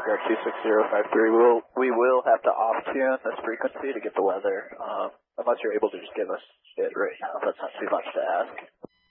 Air 26053. We will have to off-tune this frequency to get the weather, unless you're able to just give us it right now. That's not too much to ask.